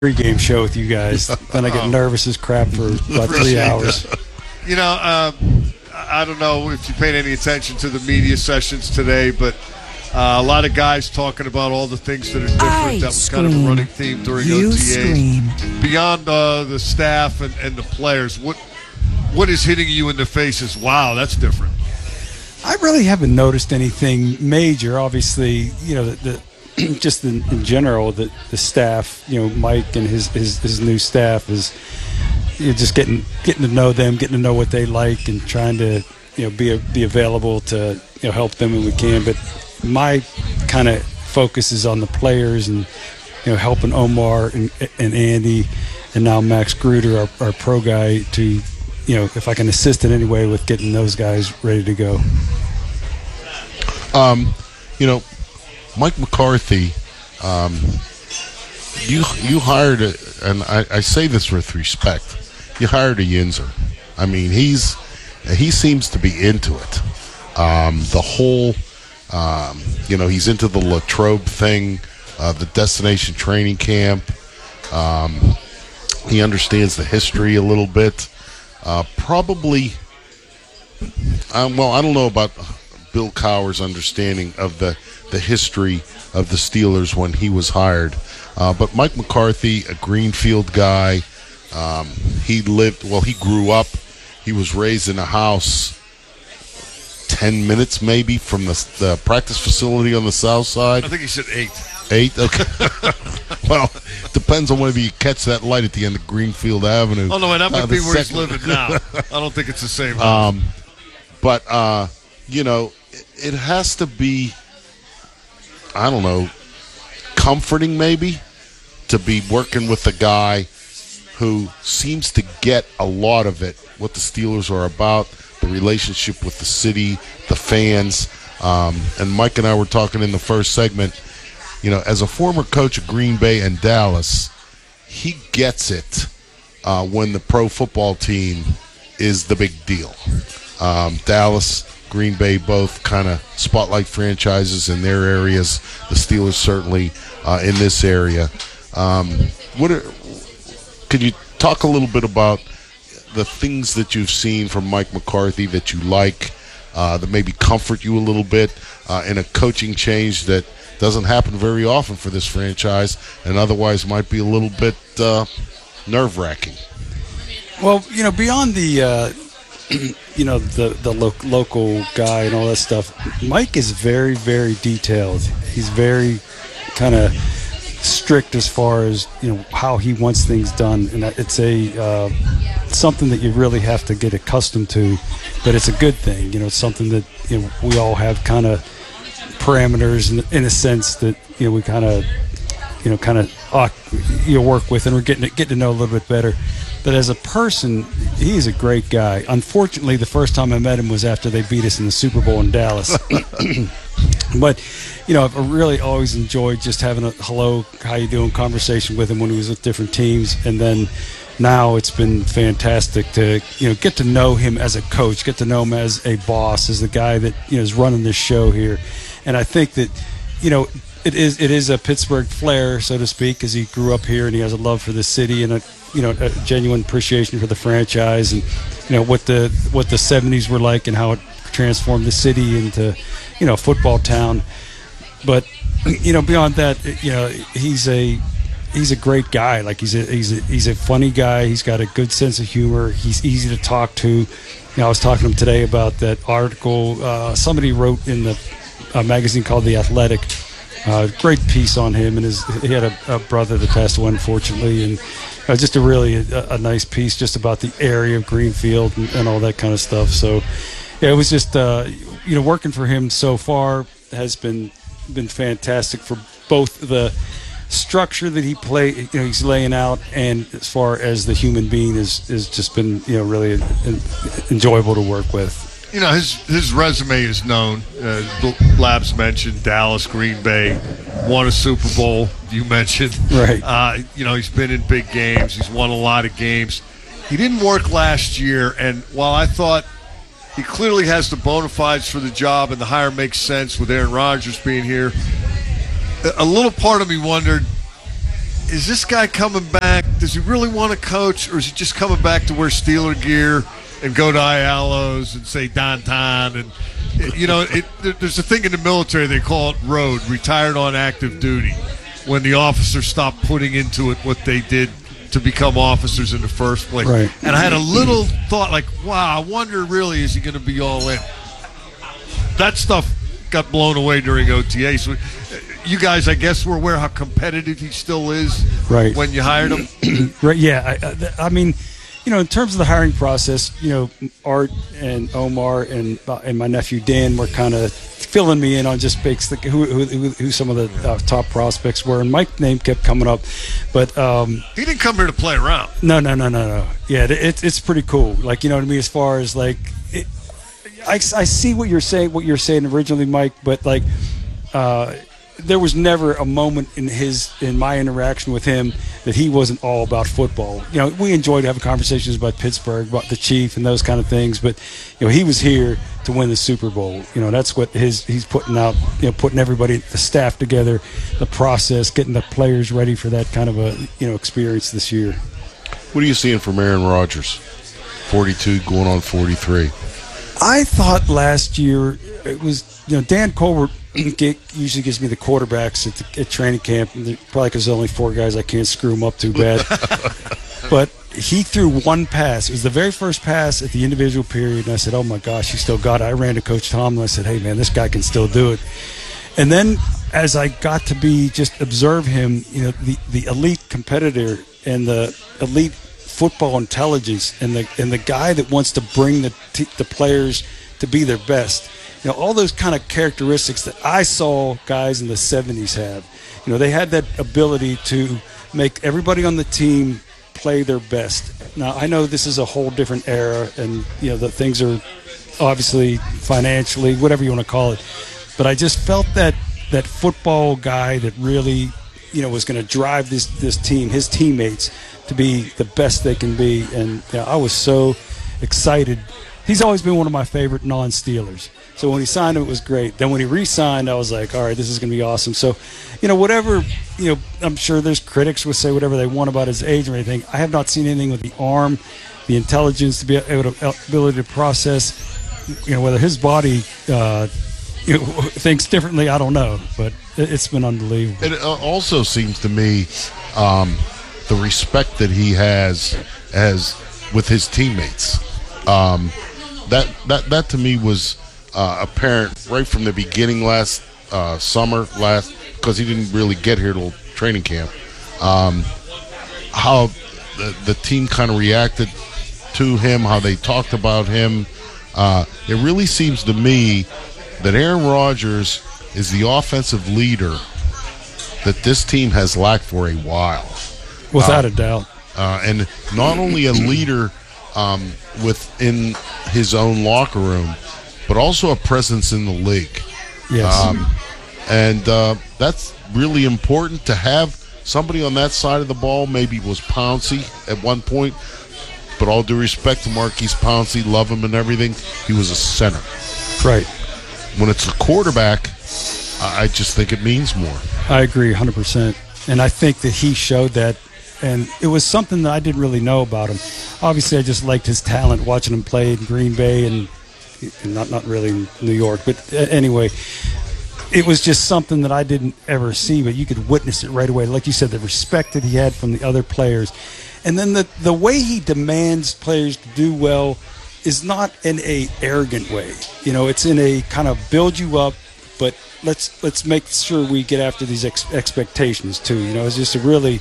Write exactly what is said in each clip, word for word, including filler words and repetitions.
pregame show with you guys. Then I get nervous as crap for about three hours. You know, uh, I don't know if you paid any attention to the media sessions today, but uh, a lot of guys talking about all the things that are different. I that was scream. kind of a running theme during you O T As. Scream. Beyond uh, the staff and, and the players, what what is hitting you in the face is, wow, that's different. I really haven't noticed anything major. Obviously, you know, the, the just in, in general, the, the staff, you know, Mike and his, his, his new staff is you know, just getting getting to know them, getting to know what they like, and trying to you know be a, be available to you know help them when we can. But my kind of focus is on the players and you know helping Omar and, and Andy, and now Max Gruder, our, our pro guy, to you know if I can assist in any way with getting those guys ready to go. Um, you know. Mike McCarthy, um, you you hired, a, and I, I say this with respect, you hired a Yinzer. I mean, he's he seems to be into it. Um, the whole, um, you know, he's into the Latrobe thing, uh, the destination training camp. Um, he understands the history a little bit. Uh, probably, um, well, I don't know about Bill Cowher's understanding of the the history of the Steelers when he was hired. Uh, but Mike McCarthy, a Greenfield guy, um, he lived, well, he grew up, he was raised in a house ten minutes maybe from the, the practice facility on the south side. I think he said eight. Eight? Okay. Well, depends on whether you catch that light at the end of Greenfield Avenue. Oh, no, that might uh, be where second. he's living now. I don't think it's the same house. Um, but, uh, you know, it, it has to be, I don't know, comforting maybe to be working with a guy who seems to get a lot of it, what the Steelers are about, the relationship with the city, the fans. Um, and Mike and I were talking in the first segment, you know, as a former coach of Green Bay and Dallas, he gets it uh, when the pro football team is the big deal. Um, Dallas, Green Bay, both kind of spotlight franchises in their areas. The Steelers certainly uh, in this area. Um, what are, could you talk a little bit about the things that you've seen from Mike McCarthy that you like, uh, that maybe comfort you a little bit uh, in a coaching change that doesn't happen very often for this franchise and otherwise might be a little bit uh, nerve-wracking? Well, you know, beyond the uh, you know the the lo- local guy and all that stuff, Mike is very, very detailed. He's very kind of strict as far as you know how he wants things done, and it's a uh, something that you really have to get accustomed to. But it's a good thing, you know. It's something that you know we all have kind of parameters in, in a sense that you know we kind of you know kind of uh, you know, work with, and we're getting getting to know a little bit better. But as a person, he's a great guy. Unfortunately, the first time I met him was after they beat us in the Super Bowl in Dallas. But, you know, I've really always enjoyed just having a hello, how you doing conversation with him when he was with different teams. And then now it's been fantastic to, you know, get to know him as a coach, get to know him as a boss, as the guy that, you know, is running this show here. And I think that, you know, it is it is a Pittsburgh flair, so to speak, because he grew up here and he has a love for the city and a you know a genuine appreciation for the franchise and you know what the what the seventies were like and how it transformed the city into you know a football town. But you know beyond that, you know he's a he's a great guy. Like he's a he's a he's a funny guy. He's got a good sense of humor. He's easy to talk to. You know, I was talking to him today about that article uh, somebody wrote in the a magazine called The Athletic. Uh, great piece on him, and his he had a, a brother that passed away unfortunately, and uh, just a really a, a nice piece just about the area of Greenfield and, and all that kind of stuff. So yeah, it was just uh, you know working for him so far has been been fantastic for both the structure that he play you know he's laying out, and as far as the human being is is just been you know really enjoyable to work with. You know, his his resume is known. Uh, Labs mentioned Dallas, Green Bay, won a Super Bowl. You mentioned. Right. Uh, you know, he's been in big games. He's won a lot of games. He didn't work last year, and while I thought he clearly has the bona fides for the job and the hire makes sense with Aaron Rodgers being here, a little part of me wondered, is this guy coming back? Does he really want to coach, or is he just coming back to wear Steeler gear and go to Ayalo's and say Danton? And, you know, it, there's a thing in the military, they call it road, retired on active duty, when the officers stop putting into it what they did to become officers in the first place. Right. And I had a little thought like, wow, I wonder really, is he going to be all in? That stuff got blown away during O T A. So you guys, I guess, were aware how competitive he still is right. when you hired him? Right, yeah. I, I mean, you know, in terms of the hiring process, you know, Art and Omar and uh, and my nephew Dan were kind of filling me in on just basically who, who, who, who some of the uh, top prospects were. And Mike's name kept coming up. But um, he didn't come here to play around. No, no, no, no, no. Yeah, it, it's pretty cool. Like, you know what I mean, as far as like it, I, I see what you're saying, what you're saying originally, Mike, but like uh, there was never a moment in his, in my interaction with him that he wasn't all about football. You know, we enjoyed having conversations about Pittsburgh, about the Chief and those kind of things, but you know, he was here to win the Super Bowl. You know, that's what his, he's putting out, you know, putting everybody, the staff together, the process, getting the players ready for that kind of a, you know, experience this year. What are you seeing from Aaron Rodgers? forty-two going on forty-three. I thought last year it was, you know, Dan Colbert usually gives me the quarterbacks at, the, at training camp, and probably because there's only four guys, I can't screw them up too bad. But he threw one pass. It was the very first pass at the individual period, and I said, oh, my gosh, he still got it. I ran to Coach Tomlin. I said, hey, man, this guy can still do it. And then as I got to be just observe him, you know, the, the elite competitor and the elite football intelligence and the and the guy that wants to bring the t- the players to be their best. You know, all those kind of characteristics that I saw guys in the seventies have. You know, they had that ability to make everybody on the team play their best. Now, I know this is a whole different era, and, you know, the things are obviously financially, whatever you want to call it. But I just felt that that football guy that really, you know, was going to drive this this team, his teammates, to be the best they can be. And you know, I was so excited. He's always been one of my favorite non-Steelers. So when he signed him, it was great. Then when he re-signed, I was like, all right, this is going to be awesome. So, you know, whatever, you know, I'm sure there's critics will say whatever they want about his age or anything. I have not seen anything with the arm, the intelligence, to be able to, ability to process, you know, whether his body uh, you know, thinks differently, I don't know. But it's been unbelievable. It also seems to me um, the respect that he has as with his teammates. Um, that that that to me was uh, apparent right from the beginning last uh, summer, last because he didn't really get here till training camp. Um, how the, the team kind of reacted to him, how they talked about him. Uh, it really seems to me that Aaron Rodgers is the offensive leader that this team has lacked for a while. Without uh, a doubt. Uh, and not only a leader um, within his own locker room, but also a presence in the league. Yes. Um, and uh, that's really important to have somebody on that side of the ball. Maybe was Pouncey at one point, but all due respect to Marquise Pouncey, love him and everything, he was a center. Right. When it's a quarterback, I just think it means more. I agree one hundred percent. And I think that he showed that. And it was something that I didn't really know about him. Obviously, I just liked his talent, watching him play in Green Bay and, and not not really in New York. But anyway, it was just something that I didn't ever see, but you could witness it right away. Like you said, the respect that he had from the other players. And then the, the way he demands players to do well is not in a arrogant way. You know, it's in a kind of build you up, but let's let's make sure we get after these ex- expectations too. You know, it's just a really,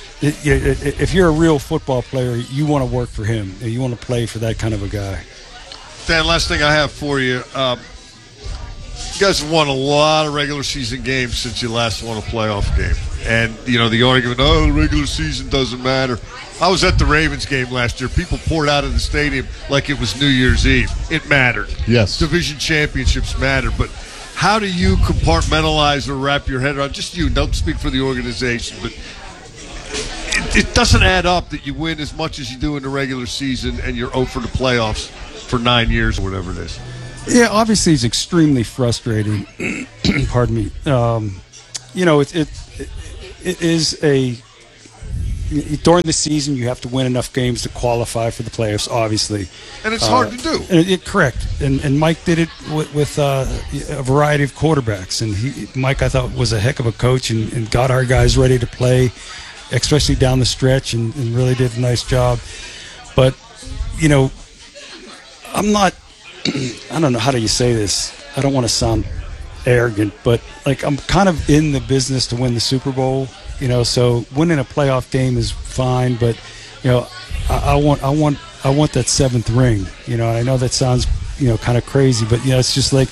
if you're a real football player, you want to work for him. You want to play for that kind of a guy. Dan, last thing I have for you. Um, you guys have won a lot of regular season games since you last won a playoff game. And, you know, the argument, oh, the regular season doesn't matter. I was at the Ravens game last year. People poured out of the stadium like it was New Year's Eve. It mattered. Yes. Division championships matter. But how do you compartmentalize or wrap your head around, just you, don't speak for the organization, but it, it doesn't add up that you win as much as you do in the regular season and you're oh for the playoffs for nine years or whatever it is. Yeah, obviously it's extremely frustrating. Pardon me. Um, you know, it, it it is a during the season, you have to win enough games to qualify for the playoffs, obviously. And it's Uh, hard to do. And it, correct. And, and Mike did it with, with uh, a variety of quarterbacks. And he, Mike, I thought, was a heck of a coach and, and got our guys ready to play, especially down the stretch, and, and really did a nice job. But, you know, I'm not, I don't know, how do you say this? I don't want to sound arrogant, but, like, I'm kind of in the business to win the Super Bowl. You know, so winning a playoff game is fine, but you know, I, I want, I want, I want that seventh ring. You know, and I know that sounds, you know, kind of crazy, but you know, it's just like,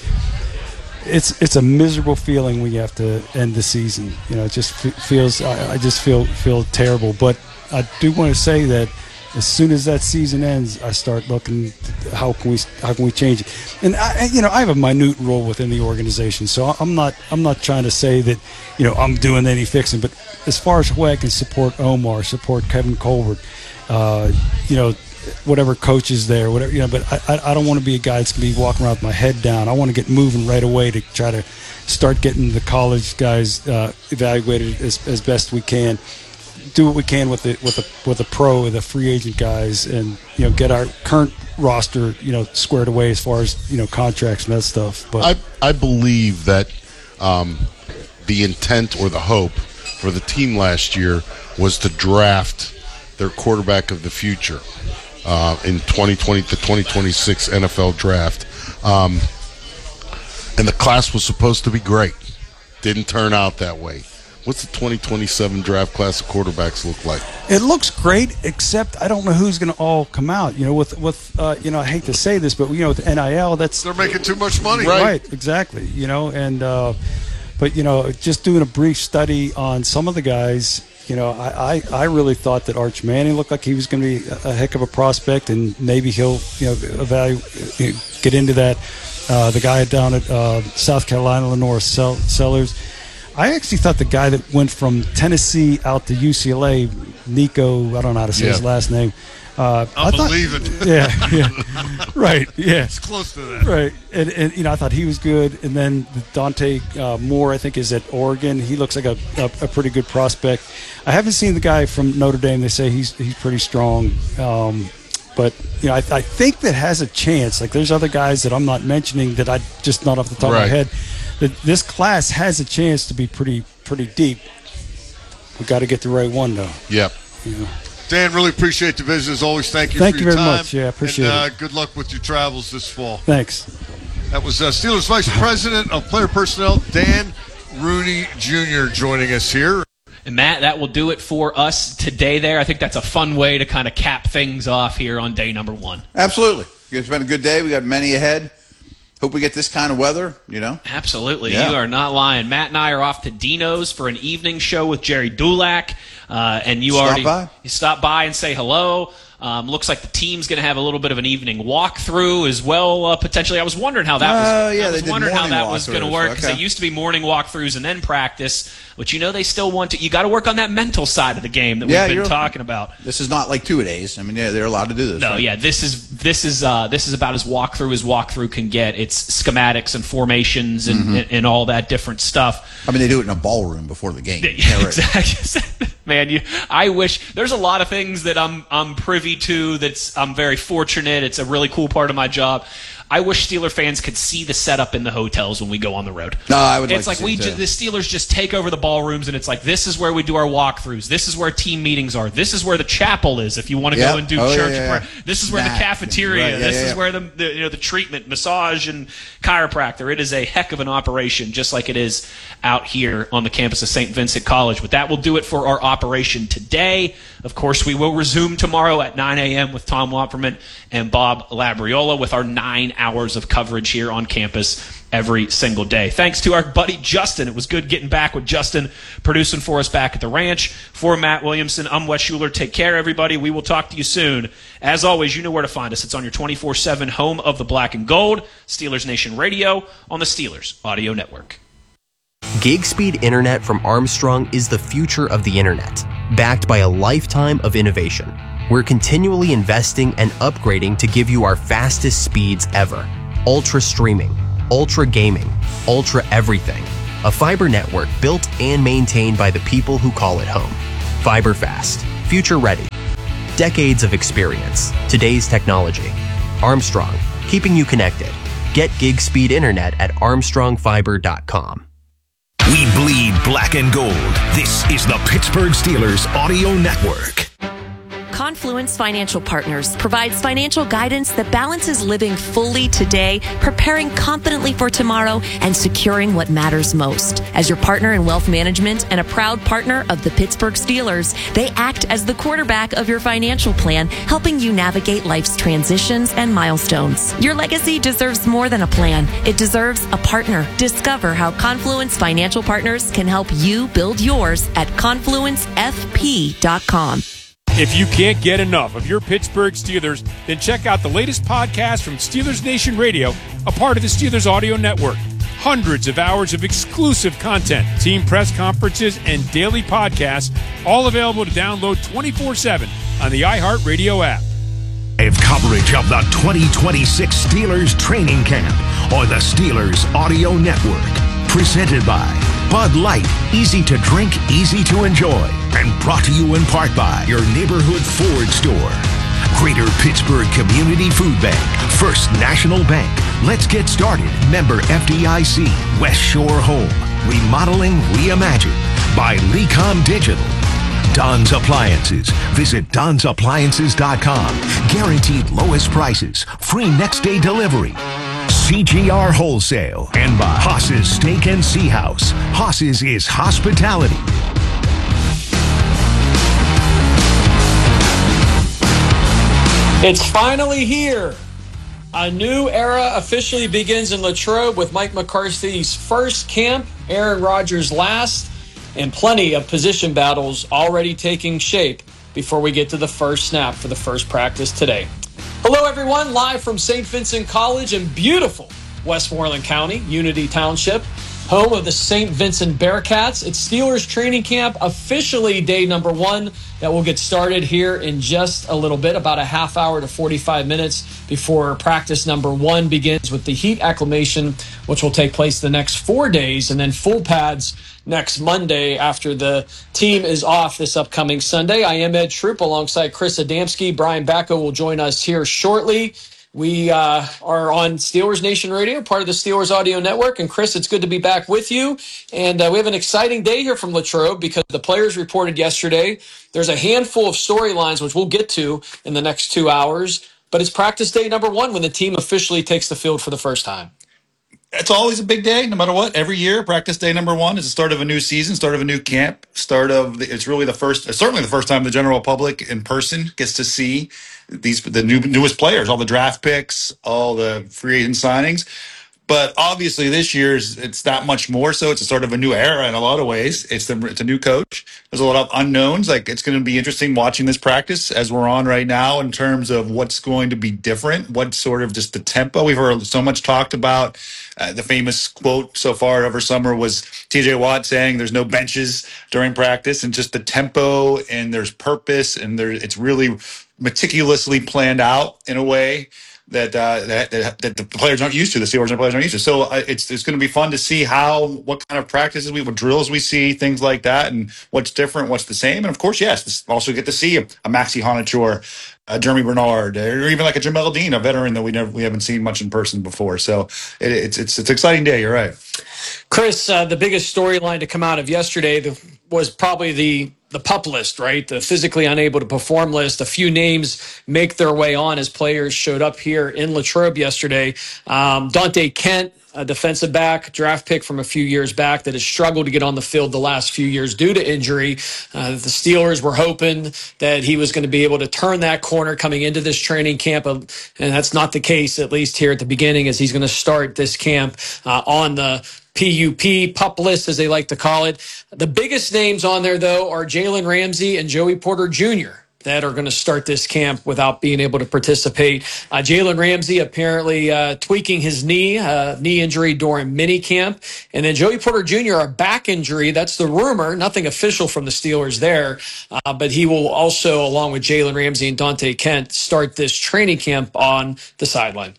it's it's a miserable feeling when you have to end the season. You know, it just f- feels, I, I just feel feel terrible. But I do want to say that as soon as that season ends, I start looking how can we how can we change it. And I, you know, I have a minute role within the organization, so I'm not I'm not trying to say that, you know, I'm doing any fixing. But as far as who I can support Omar, support Kevin Colbert, uh, you know, whatever coach is there, whatever, you know. But I I don't want to be a guy that's gonna be walking around with my head down. I want to get moving right away to try to start getting the college guys uh, evaluated as as best we can. Do what we can with the with the with the pro, the free agent guys, and you know, get our current roster, you know, squared away as far as, you know, contracts and that stuff. But I I believe that um, the intent or the hope for the team last year was to draft their quarterback of the future uh, in twenty twenty, the twenty twenty-six N F L draft, um, and the class was supposed to be great. Didn't turn out that way. What's the twenty twenty-seven draft class of quarterbacks look like? it looks great, except I don't know who's going to all come out. You know, with with uh, you know, I hate to say this, but you know, with N I L, that's They're making too much money. right, right exactly. You know, and uh, but you know, just doing a brief study on some of the guys. You know, I, I, I really thought that Arch Manning looked like he was going to be a, a heck of a prospect, and maybe he'll, you know, evaluate, get into that. Uh, the guy down at uh, South Carolina, Lenore Sell- Sellers. I actually thought the guy that went from Tennessee out to U C L A, Nico, I don't know how to say yeah. his last name. Uh, I, I thought, believe it. Yeah, yeah, right, yeah. It's close to that. Right, and, and you know, I thought he was good, and then Dante uh, Moore, I think, is at Oregon. He looks like a, a, a pretty good prospect. I haven't seen the guy from Notre Dame. They say he's he's pretty strong, um, but you know, I, I think that has a chance. Like, there's other guys that I'm not mentioning that I just not off the top right. of my head. That this class has a chance to be pretty pretty deep. We got to get the right one, though. Yep. You know. Dan, really appreciate the visit as always. Thank you Thank for you your very time. much. Yeah, I appreciate and, uh, it. Good luck with your travels this fall. Thanks. That was uh, Steelers Vice President of Player Personnel, Dan Rooney Junior joining us here. And Matt, that will do it for us today there. I think that's a fun way to kind of cap things off here on day number one. Absolutely. It's been a good day. We got many ahead. Hope we get this kind of weather, you know? Absolutely. Yeah. You are not lying. Matt and I are off to Dino's for an evening show with Jerry Dulac. Uh, and you Stop already by. You stop by and say hello. Um, looks like the team's going to have a little bit of an evening walkthrough as well, uh, potentially. I was wondering how that was, Oh, yeah, I was they did wondering how morning that was going to walkthroughs. work, because Okay. it used to be morning walkthroughs and then practice. But you know, they still want to. You got to work on that mental side of the game that Yeah, we've been you're- talking about. This is not like two-a-days. I mean, yeah, they're allowed to do this. No, right? yeah, this is this is uh, this is about as walkthrough as walkthrough can get. It's schematics and formations and, Mm-hmm. and, and all that different stuff. I mean, they do it in a ballroom before the game. Yeah, right. Exactly. Man, you, I wish there's a lot of things that I'm I'm privy to. That's I'm very fortunate. It's a really cool part of my job. I wish Steeler fans could see the setup in the hotels when we go on the road. No, I would like It's to like see we it, ju- too. the Steelers just take over the ballrooms, and it's like, this is where we do our walkthroughs. This is where team meetings are. This is where the chapel is if you want to Yep. go and do Oh, yeah, church. yeah, and yeah. prayer. This is where That. the cafeteria. Right, yeah, this yeah, is yeah. where the, the you know the treatment, massage, and chiropractor. It is a heck of an operation, just like it is out here on the campus of Saint Vincent College. But that will do it for our operation today. Of course, we will resume tomorrow at nine a.m. with Tom Wopperman and Bob Labriola with our nine hours of coverage here on campus every single day. Thanks to our buddy Justin. It was good getting back with Justin producing for us back at the ranch. For Matt Williamson, I'm Wes Schuler. Take care, everybody. We will talk to you soon. As always, you know where to find us. It's on your twenty-four seven home of the black and gold, Steelers Nation Radio on the Steelers Audio Network. Gig speed internet from Armstrong is the future of the internet, backed by a lifetime of innovation. We're continually investing and upgrading to give you our fastest speeds ever. Ultra streaming, ultra gaming, ultra everything. A fiber network built and maintained by the people who call it home. Fiber Fast. future ready. Decades of experience. Today's technology. Armstrong, keeping you connected. Get gig speed internet at armstrong fiber dot com. We bleed black and gold. This is the Pittsburgh Steelers Audio Network. Confluence Financial Partners provides financial guidance that balances living fully today, preparing confidently for tomorrow, and securing what matters most. As your partner in wealth management and a proud partner of the Pittsburgh Steelers, they act as the quarterback of your financial plan, helping you navigate life's transitions and milestones. Your legacy deserves more than a plan. It deserves a partner. Discover how Confluence Financial Partners can help you build yours at confluence f p dot com. If you can't get enough of your Pittsburgh Steelers, then check out the latest podcast from Steelers Nation Radio, a part of the Steelers Audio Network. Hundreds of hours of exclusive content, team press conferences, and daily podcasts, all available to download twenty-four seven on the iHeartRadio app. Live coverage of the twenty twenty-six Steelers training camp on the Steelers Audio Network. Presented by Bud Light, easy to drink, easy to enjoy. And brought to you in part by your neighborhood Ford store. Greater Pittsburgh Community Food Bank, First National Bank. Let's get started. Member F D I C, West Shore Home. Remodeling reimagined by Lecom Digital. Don's Appliances. Visit dons appliances dot com. Guaranteed lowest prices. Free next day delivery. C G R Wholesale. And by Haas's Steak and Sea House. Haas's is hospitality. It's finally here. A new era officially begins in Latrobe with Mike McCarthy's first camp, Aaron Rodgers' last, and plenty of position battles already taking shape before we get to the first snap for the first practice today. Hello, everyone. Live from Saint Vincent College in beautiful Westmoreland County, Unity Township, home of the Saint Vincent Bearcats. It's Steelers training camp, officially day number one, that will get started here in just a little bit, about a half hour to forty-five minutes before practice number one begins with the heat acclimation, which will take place the next four days, and then full pads next Monday after the team is off this upcoming Sunday. I am Ed Troop alongside Chris Adamski. Brian Bacco will join us here shortly. We uh, are on Steelers Nation Radio, part of the Steelers Audio Network. And Chris, it's good to be back with you. And uh, we have an exciting day here from Latrobe because the players reported yesterday. There's a handful of storylines, which we'll get to in the next two hours. But it's practice day number one when the team officially takes the field for the first time. It's always a big day, no matter what. Every year, practice day number one is the start of a new season, start of a new camp, start of the, it's really the first, certainly the first time the general public in person gets to see these the new newest players, all the draft picks, all the free agent signings. But obviously, this year's it's that much more so. It's a sort of a new era in a lot of ways. It's the, it's a new coach. There's a lot of unknowns. Like it's going to be interesting watching this practice as we're on right now in terms of what's going to be different. What sort of just the tempo we've heard so much talked about. Uh, the famous quote so far over summer was T J Watt saying there's no benches during practice, and just the tempo and there's purpose and there it's really meticulously planned out in a way that, uh, that that that the players aren't used to, the Steelers and players aren't used to. So uh, it's it's going to be fun to see how what kind of practices we, what drills we see, things like that, and what's different, what's the same, and of course, yes, this also get to see a, a Maxie Honachor, uh, Jeremy Bernard, or even like a Jamel Dean, a veteran that we never we haven't seen much in person before. So it, it's it's it's an exciting day. You're right, Chris. Uh, the biggest storyline to come out of yesterday the, was probably the. the PUP list, right? The physically unable to perform list. A few names make their way on as players showed up here in Latrobe yesterday. Um, Dante Kent, a defensive back, draft pick from a few years back that has struggled to get on the field the last few years due to injury. Uh, the Steelers were hoping that he was going to be able to turn that corner coming into this training camp, and that's not the case, at least here at the beginning, as he's going to start this camp uh, on the P U P, PUP list, as they like to call it. The biggest names on there, though, are Jalen Ramsey and Joey Porter Junior that are going to start this camp without being able to participate. Uh, Jalen Ramsey apparently uh, tweaking his knee, uh, knee injury during minicamp. And then Joey Porter Junior, a back injury. That's the rumor. Nothing official from the Steelers there. Uh, but he will also, along with Jalen Ramsey and Dante Kent, start this training camp on the sideline.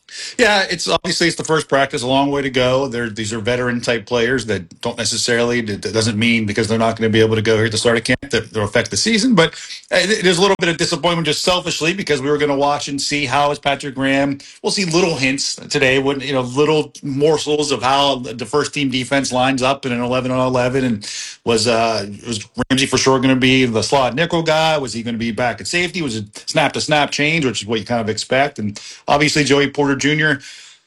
Yeah, it's obviously it's the first practice, a long way to go. They're, these are veteran type players that don't necessarily, that doesn't mean because they're not going to be able to go here at the start of camp that they'll affect the season. But uh, there's a little bit of disappointment just selfishly because we were going to watch and see how is Patrick Graham. We'll see little hints today, when you know, little morsels of how the first team defense lines up in an eleven on eleven. And was uh, was Ramsey for sure going to be the slot nickel guy? Was he going to be back at safety? Was it snap to snap change, which is what you kind of expect? And obviously Joey Porter Junior,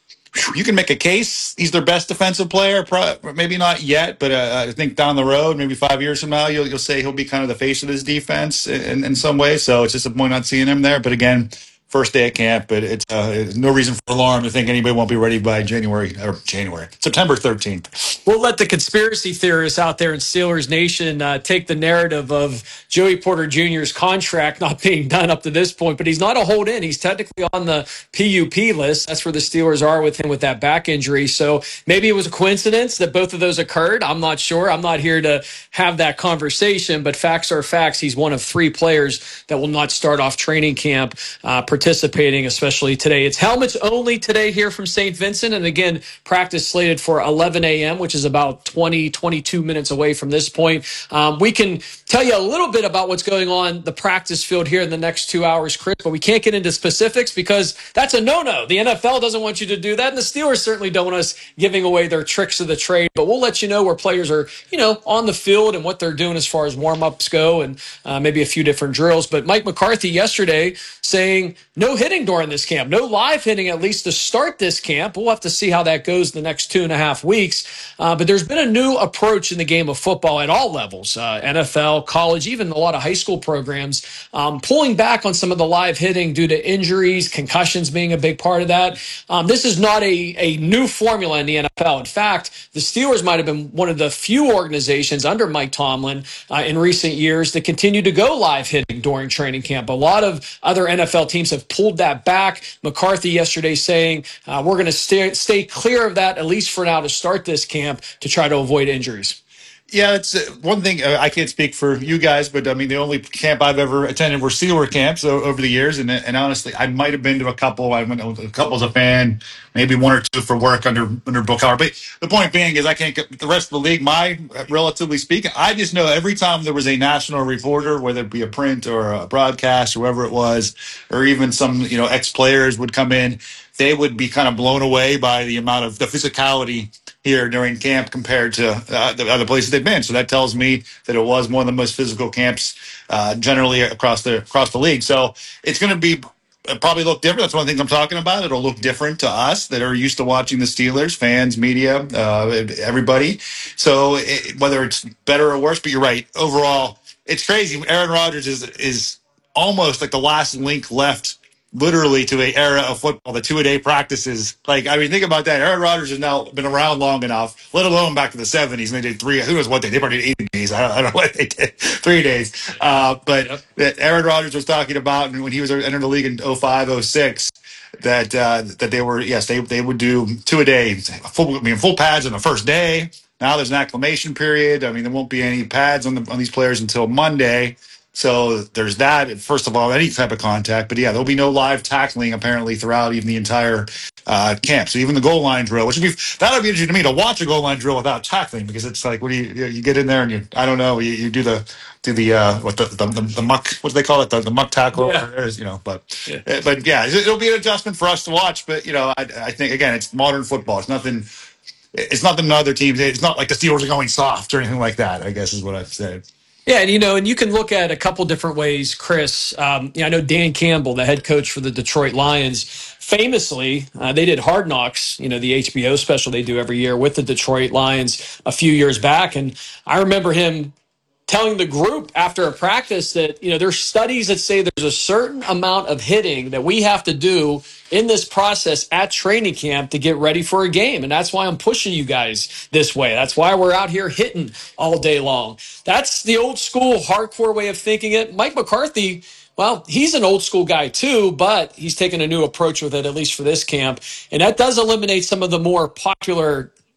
you can make a case he's their best defensive player. Maybe not yet, but uh, I think down the road, maybe five years from now, you'll, you'll say he'll be kind of the face of this defense in, in some way. So it's just a point not seeing him there. But again, first day at camp, but it's uh, no reason for alarm to think anybody won't be ready by January or January, September thirteenth. We'll let the conspiracy theorists out there in Steelers Nation uh, take the narrative of Joey Porter Junior's contract not being done up to this point, but he's not a hold in. He's technically on the P U P list. That's where the Steelers are with him with that back injury. So maybe it was a coincidence that both of those occurred. I'm not sure. I'm not here to have that conversation, but facts are facts. He's one of three players that will not start off training camp uh, participating, especially today. It's helmets only today here from Saint Vincent. And again, practice slated for eleven a.m., which is about twenty, twenty-two minutes away from this point. Um, we can tell you a little bit about what's going on the practice field here in the next two hours, Chris, but we can't get into specifics because that's a no-no. The N F L doesn't want you to do that, and the Steelers certainly don't want us giving away their tricks of the trade, but we'll let you know where players are, you know, on the field and what they're doing as far as warm-ups go and uh, maybe a few different drills. But Mike McCarthy yesterday saying no hitting during this camp, no live hitting at least to start this camp. We'll have to see how that goes the next two and a half weeks. Uh, but there's been a new approach in the game of football at all levels, uh, N F L, college, even a lot of high school programs, um, pulling back on some of the live hitting due to injuries, concussions being a big part of that. Um, this is not a, a new formula in the N F L. In fact, the Steelers might have been one of the few organizations under Mike Tomlin uh, in recent years that continue to go live hitting during training camp. A lot of other N F L teams have pulled that back. McCarthy yesterday saying uh, we're going to stay, stay clear of that, at least for now, to start this camp to try to avoid injuries. Yeah, it's uh, one thing. Uh, I can't speak for you guys, but I mean, the only camp I've ever attended were Steeler camps o- over the years, and and honestly, I might have been to a couple. I went to a couple as a fan, maybe one or two for work under under Bill Cowher. But the point being is, I can't get the rest of the league. My relatively speaking, I just know every time there was a national reporter, whether it be a print or a broadcast, or whoever it was, or even some you know ex players would come in, they would be kind of blown away by the amount of the physicality here during camp compared to uh, the other places they've been. So that tells me that it was one of the most physical camps uh, generally across the across the league. So it's going to be probably look different. That's one of the things I'm talking about. It'll look different to us that are used to watching the Steelers, fans, media, uh, everybody. So it, whether it's better or worse, but you're right. Overall, it's crazy. Aaron Rodgers is is almost like the last link left literally to an era of football, the two-a-day practices. Like, I mean, think about that. Aaron Rodgers has now been around long enough, let alone back to the seventies, and they did three, who knows what they did, they probably did eight days. I don't, I don't know what they did, three days. Uh, but that Aaron Rodgers was talking about, and when he was entering the league in oh five, oh six, that uh, that they were, yes, they they would do two a day, full, I mean, full pads on the first day. Now there's an acclimation period. I mean, there won't be any pads on the on these players until Monday. So there's that, first of all, any type of contact. But, yeah, there'll be no live tackling, apparently, throughout even the entire uh, camp. So even the goal line drill, which would be, that would be interesting to me to watch a goal line drill without tackling, because it's like, what do you, you get in there and you, I don't know, you, you do the, do the, uh, what the, the, the, the muck, what do they call it? The, the muck tackle, Yeah. or, you know, but, Yeah. uh, but yeah, it'll be an adjustment for us to watch. But, you know, I, I think, again, it's modern football. It's nothing, it's nothing other teams. It's not like the Steelers are going soft or anything like that, I guess is what I've said. Yeah, and you know, and you can look at a couple different ways, Chris. Um, you know, I know Dan Campbell, the head coach for the Detroit Lions, famously, uh, they did Hard Knocks, you know, the H B O special they do every year with the Detroit Lions a few years back. And I remember him telling the group after a practice that, you know, there's studies that say there's a certain amount of hitting that we have to do in this process at training camp to get ready for a game. And that's why I'm pushing you guys this way. That's why we're out here hitting all day long. That's the old school hardcore way of thinking it. Mike McCarthy, well, he's an old school guy too, but he's taken a new approach with it, at least for this camp. And that does eliminate some of the more popular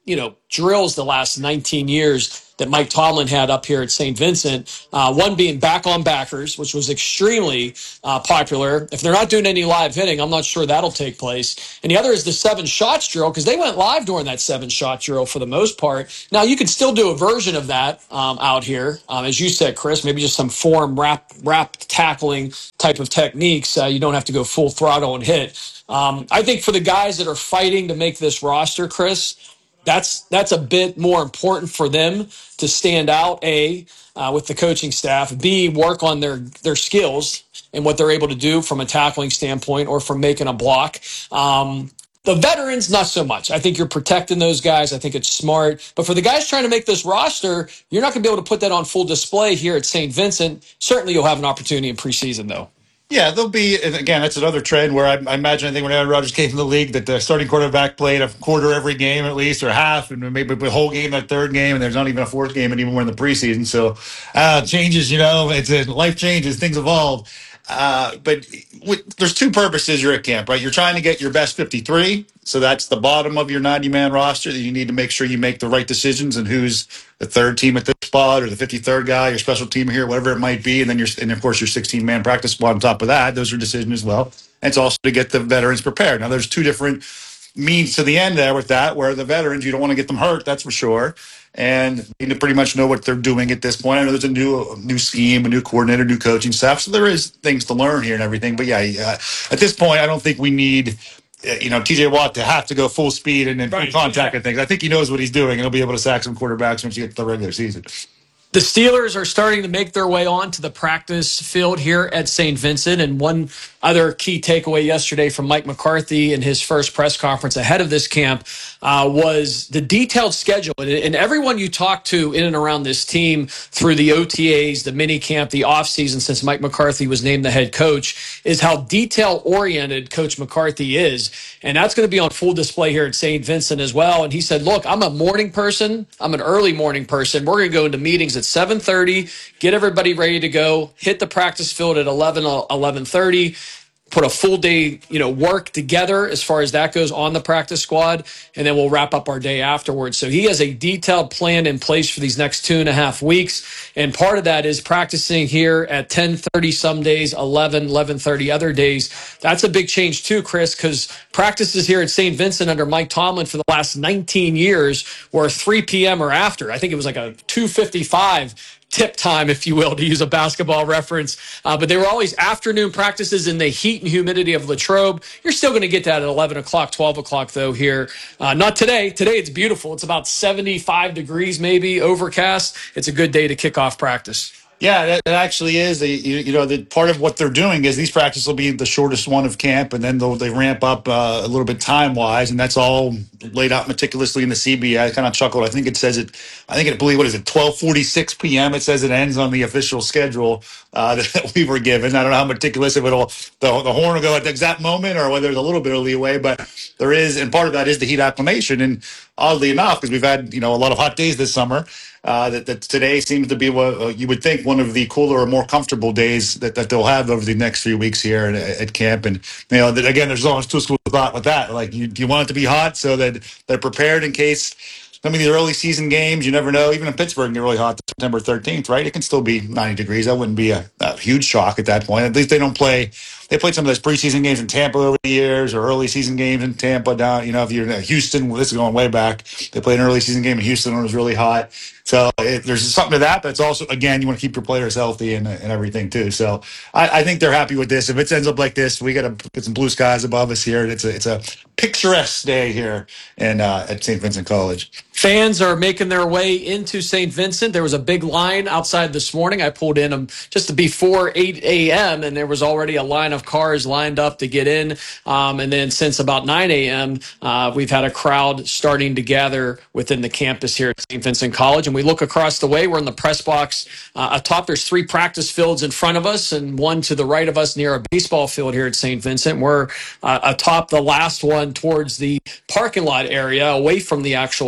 you know, drills the last nineteen years that Mike Tomlin had up here at Saint Vincent. Uh, one being back on backers, which was extremely uh, popular. If they're not doing any live hitting, I'm not sure that'll take place. And the other is the seven shots drill, because they went live during that seven shot drill for the most part. Now you can still do a version of that um, out here, um, as you said, Chris. Maybe just some form wrap wrap tackling type of techniques. Uh, you don't have to go full throttle and hit. Um, I think for the guys that are fighting to make this roster, Chris, That's that's a bit more important for them to stand out, A, uh, with the coaching staff, B, work on their, their skills and what they're able to do from a tackling standpoint or from making a block. Um, the veterans, not so much. I think you're protecting those guys. I think it's smart. But for the guys trying to make this roster, you're not going to be able to put that on full display here at Saint Vincent. Certainly you'll have an opportunity in preseason, though. Yeah, there'll be, and again, that's another trend where I, I imagine, I think when Aaron Rodgers came to the league, that the starting quarterback played a quarter every game at least, or half, and maybe the whole game that third game, and there's not even a fourth game anymore in the preseason. So uh, changes, you know, it's a, life changes, things evolve. Uh, but with, there's two purposes you're at camp, right? You're trying to get your best fifty-three. So that's the bottom of your ninety-man roster that you need to make sure you make the right decisions and who's the third team at this spot or the fifty-third guy, your special team here, whatever it might be. And then you're, and of course, your sixteen-man practice squad on top of that. Those are decisions as well. And it's also to get the veterans prepared. Now, there's two different means to the end there with that, where the veterans, you don't want to get them hurt, that's for sure. And you need to pretty much know what they're doing at this point. I know there's a new a new scheme, a new coordinator, new coaching staff. So there is things to learn here and everything. But yeah, uh, at this point, I don't think we need, uh, you know, T J Watt to have to go full speed and then Right. full contact and things. I think he knows what he's doing, and he'll be able to sack some quarterbacks once you get to the regular season. The Steelers are starting to make their way onto the practice field here at Saint Vincent. And one other key takeaway yesterday from Mike McCarthy in his first press conference ahead of this camp uh, was the detailed schedule. And, and everyone you talk to in and around this team through the O T As, the mini camp, the offseason since Mike McCarthy was named the head coach, is how detail-oriented Coach McCarthy is. And that's going to be on full display here at Saint Vincent as well. And he said, look, I'm a morning person. I'm an early morning person. We're going to go into meetings at seven thirty, get everybody ready to go, hit the practice field at eleven, eleven thirty, put a full day, you know, work together as far as that goes on the practice squad, and then we'll wrap up our day afterwards. So he has a detailed plan in place for these next two and a half weeks, and part of that is practicing here at ten thirty some days, eleven, eleven thirty other days. That's a big change too, Chris, because practices here at Saint Vincent under Mike Tomlin for the last nineteen years were three p.m. or after. I think it was like a two fifty-five tip time, if you will, to use a basketball reference. Uh, but they were always afternoon practices in the heat and humidity of Latrobe. You're still going to get that at eleven o'clock, twelve o'clock, though, here. Uh, not today. Today it's beautiful. It's about seventy-five degrees, maybe, overcast. It's a good day to kick off practice. Yeah, that, that actually is. A, you, you know, the part of what they're doing is these practices will be the shortest one of camp, and then they'll, they ramp up uh, a little bit time wise, and that's all laid out meticulously in the C B. I kind of chuckled. I think it says it. I think it. Believe what is it? twelve forty-six p.m. It says it ends on the official schedule uh, that we were given. I don't know how meticulous if it'll the, the horn will go at the exact moment or whether there's a little bit of leeway, but there is, and part of that is the heat acclimation. And oddly enough, because we've had you know a lot of hot days this summer. Uh, that, that today seems to be what uh, you would think one of the cooler or more comfortable days that, that they'll have over the next few weeks here at, at camp. And, you know, that, again, there's almost two schools of thought with that. Like, you, you want it to be hot so that they're prepared in case some of these early season games, you never know. Even in Pittsburgh, it can get really hot September thirteenth, right? It can still be ninety degrees. That wouldn't be a, a huge shock at that point. At least they don't play. They played some of those preseason games in Tampa over the years, or early season games in Tampa. Down, you know, if you're in Houston, well, this is going way back. They played an early season game in Houston when it was really hot. So it, there's something to that. But it's also, again, you want to keep your players healthy and, and everything too. So I, I think they're happy with this. If it ends up like this, we got to get some blue skies above us here. It's a it's a picturesque day here in uh, at Saint Vincent College. Fans are making their way into Saint Vincent. There was a big line outside this morning. I pulled in um, just before eight a.m., and there was already a line of cars lined up to get in. Um, and then since about nine a.m., uh, we've had a crowd starting to gather within the campus here at Saint Vincent College. And we look across the way. We're in the press box. Uh, atop, there's three practice fields in front of us and one to the right of us near a baseball field here at Saint Vincent. We're uh, atop the last one towards the parking lot area away from the actual campus.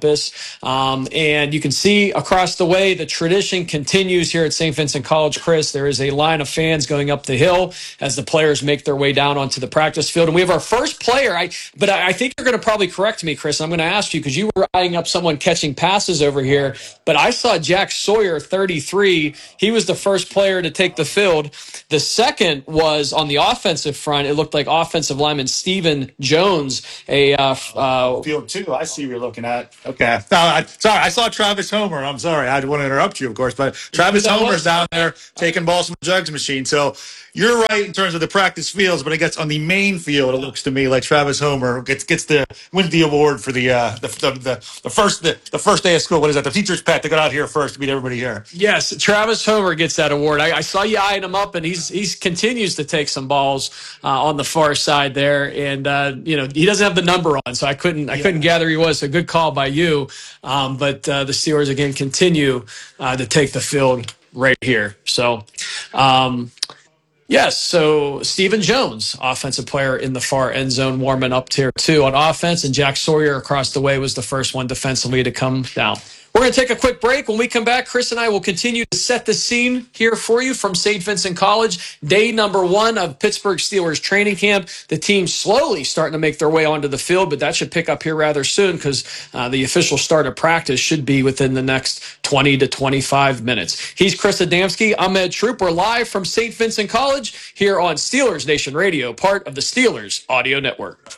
campus. Um, and you can see across the way, the tradition continues here at Saint Vincent College, Chris. There is a line of fans going up the hill as the players make their way down onto the practice field. And we have our first player, I, but I, I think you're going to probably correct me, Chris. I'm going to ask you because you were eyeing up someone catching passes over here, but I saw Jack Sawyer, thirty-three. He was the first player to take the field. The second was on the offensive front. It looked like offensive lineman Stephen Jones, a uh, uh, Field two, I see what you're looking at. Okay. No, I, sorry, I saw Travis Homer. I'm sorry. I didn't want to interrupt you, of course, but Travis Homer's down there taking balls from the jugs machine. So you're right in terms of the practice fields, but I guess on the main field, it looks to me like Travis Homer gets gets the wins the award for the uh, the, the the the first the, the first day of school. What is that? The teacher's pet that got out here first to beat everybody here. Yes, Travis Homer gets that award. I, I saw you eyeing him up, and he's he's continues to take some balls uh, on the far side there, and uh, you know he doesn't have the number on, so I couldn't I yeah. couldn't gather he was. So good call by you, um, but uh, the Steelers again continue uh, to take the field right here. So. Um, Yes, so Stephen Jones, offensive player in the far end zone, warming up tier two on offense, and Jack Sawyer across the way was the first one defensively to come down. We're going to take a quick break. When we come back, Chris and I will continue to set the scene here for you from Saint Vincent College. Day number one of Pittsburgh Steelers training camp. The team slowly starting to make their way onto the field, but that should pick up here rather soon because uh, the official start of practice should be within the next twenty to twenty-five minutes. He's Chris Adamski. I'm Ed Troop. We're live from Saint Vincent College here on Steelers Nation Radio, part of the Steelers Audio Network.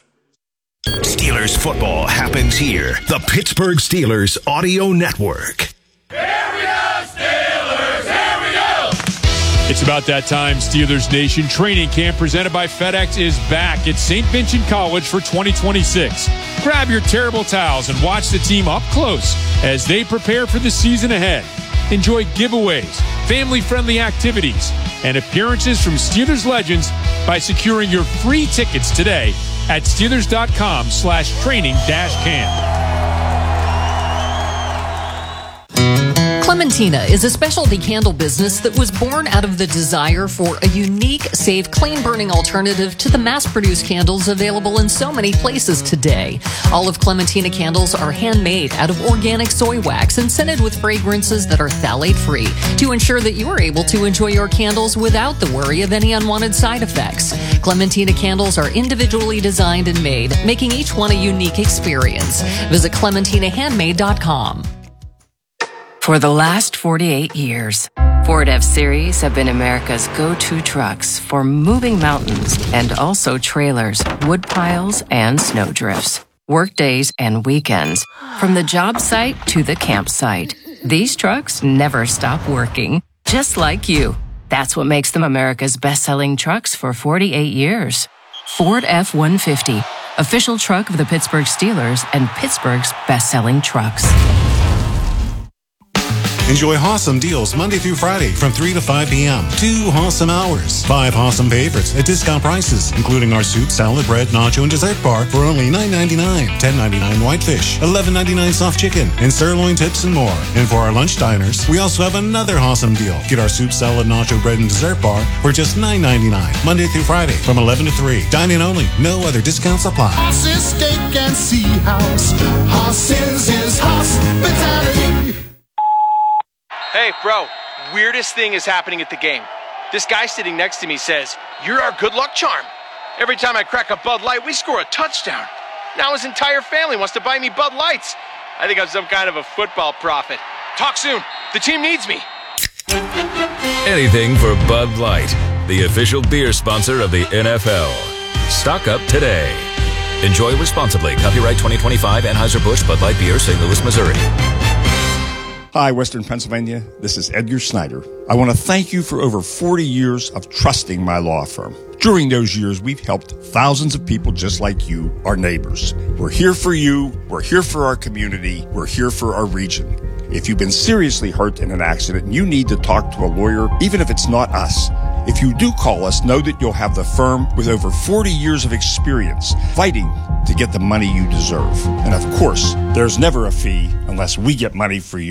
Steelers football happens here. The Pittsburgh Steelers Audio Network. Here we go, Steelers! Here we go! It's about that time. Steelers Nation training camp presented by FedEx is back at Saint Vincent College for twenty twenty-six. Grab your terrible towels and watch the team up close as they prepare for the season ahead. Enjoy giveaways, family-friendly activities, and appearances from Steelers legends by securing your free tickets today at Steelers.com slash training dash camp. Clementina is a specialty candle business that was born out of the desire for a unique, safe, clean-burning alternative to the mass-produced candles available in so many places today. All of Clementina candles are handmade out of organic soy wax and scented with fragrances that are phthalate-free to ensure that you are able to enjoy your candles without the worry of any unwanted side effects. Clementina candles are individually designed and made, making each one a unique experience. Visit Clementina Handmade dot com. For the last forty-eight years, Ford F-Series have been America's go-to trucks for moving mountains and also trailers, wood piles, and snow drifts, work days and weekends, from the job site to the campsite. These trucks never stop working, just like you. That's what makes them America's best-selling trucks for forty-eight years. Ford F one fifty, official truck of the Pittsburgh Steelers and Pittsburgh's best-selling trucks. Enjoy awesome deals Monday through Friday from three to five p.m. Two awesome hours. Five awesome favorites at discount prices, including our soup, salad, bread, nacho, and dessert bar for only nine ninety-nine, ten ninety-nine whitefish, eleven ninety-nine soft chicken, and sirloin tips and more. And for our lunch diners, we also have another awesome deal. Get our soup, salad, nacho, bread, and dessert bar for just nine ninety-nine, Monday through Friday from eleven to three. Dine-in only. No other discounts apply. Horses, steak, and sea house. Horses is hospitality. Hey, bro, weirdest thing is happening at the game. This guy sitting next to me says, "You're our good luck charm." Every time I crack a Bud Light, we score a touchdown. Now his entire family wants to buy me Bud Lights. I think I'm some kind of a football prophet. Talk soon. The team needs me. Anything for Bud Light, the official beer sponsor of the N F L. Stock up today. Enjoy responsibly. Copyright twenty twenty-five Anheuser-Busch Bud Light Beer, Saint Louis, Missouri. Hi, Western Pennsylvania. This is Edgar Snyder. I want to thank you for over forty years of trusting my law firm. During those years, we've helped thousands of people just like you, our neighbors. We're here for you. We're here for our community. We're here for our region. If you've been seriously hurt in an accident and you need to talk to a lawyer, even if it's not us, if you do call us, know that you'll have the firm with over forty years of experience fighting to get the money you deserve. And of course, there's never a fee unless we get money for you.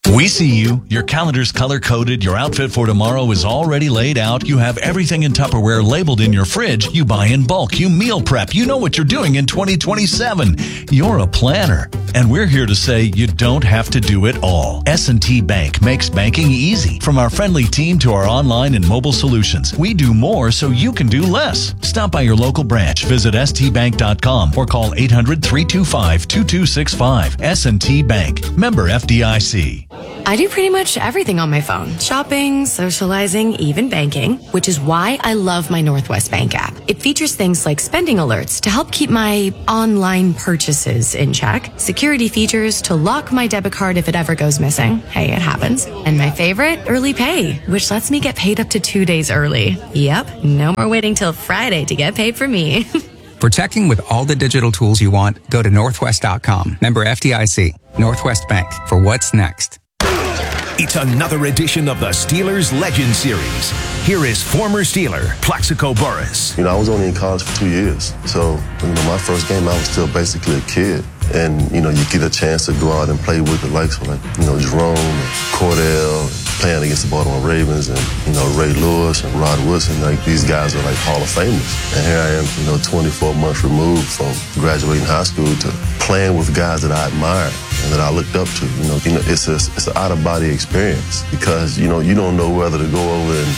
We see you. Your calendar's color-coded. Your outfit for tomorrow is already laid out. You have everything in Tupperware labeled in your fridge. You buy in bulk. You meal prep. You know what you're doing in twenty twenty-seven. You're a planner. And we're here to say you don't have to do it all. S and T Bank makes banking easy. From our friendly team to our online and mobile solutions, we do more so you can do less. Stop by your local branch. Visit s t bank dot com or call eight hundred, three two five, two two six five. S and T Bank. Member F D I C. I do pretty much everything on my phone. Shopping, socializing, even banking, which is why I love my Northwest Bank app. It features things like spending alerts to help keep my online purchases in check, security features to lock my debit card if it ever goes missing. Hey, it happens. And my favorite, Early Pay, which lets me get paid up to two days early. Yep, no more waiting till Friday to get paid for me. For checking with all the digital tools you want, go to northwest dot com. Member F D I C. Northwest Bank. For what's next. It's another edition of the Steelers Legend Series. Here is former Steeler, Plaxico Burress. You know, I was only in college for two years. So, you know, my first game, I was still basically a kid. And, you know, you get a chance to go out and play with the likes of, like, you know, Jerome and Cordell, and playing against the Baltimore Ravens, and, you know, Ray Lewis and Rod Woodson. Like, these guys are, like, Hall of Famers. And here I am, you know, twenty-four months removed from graduating high school to playing with guys that I admired and that I looked up to. You know, you know it's, a, it's an out-of-body experience because, you know, you don't know whether to go over and